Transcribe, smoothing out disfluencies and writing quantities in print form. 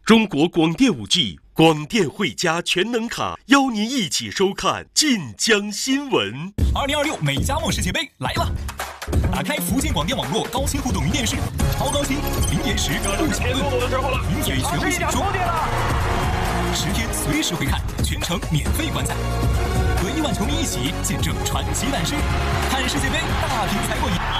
中国广电5G 广电汇加全能卡，邀您一起收看晋江新闻。 2026美加墨世界杯来了！打开福建广电网络高清互动云电视，超高清、零延时、不抢论、零嘴全部解说，10天随时回看，全程免费观赛，和1万球迷一起见证传奇诞生，看世界杯大屏才过瘾。